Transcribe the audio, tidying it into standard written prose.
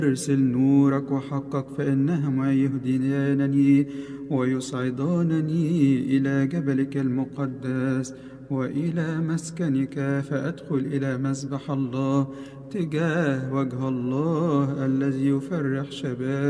ارسل نورك وحقك فإنهما يهديانني ويصعدانني إلى جبلك المقدس وإلى مسكنك، فأدخل إلى مسبح الله تجاه وجه الله الذي يفرح شباب